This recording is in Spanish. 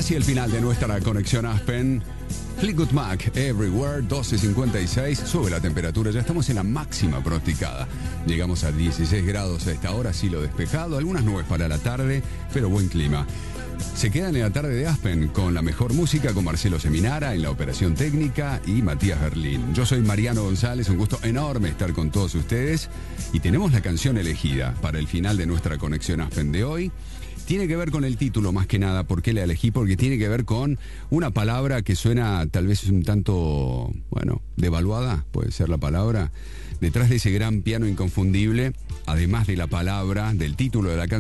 Casi el final de nuestra conexión Aspen. Fleetwood Mac, Everywhere, 12:56. Sube la temperatura, ya estamos en la máxima pronosticada. Llegamos a 16 grados a esta hora, cielo despejado, algunas nubes para la tarde, pero buen clima. Se quedan en la tarde de Aspen con la mejor música, con Marcelo Seminara en la operación técnica y Matías Berlín. Yo soy Mariano González, un gusto enorme estar con todos ustedes. Y tenemos la canción elegida para el final de nuestra conexión Aspen de hoy. Tiene que ver con el título más que nada. ¿Por qué la elegí? Porque tiene que ver con una palabra que suena tal vez un tanto, devaluada, puede ser la palabra. Detrás de ese gran piano inconfundible, además de la palabra, del título de la canción,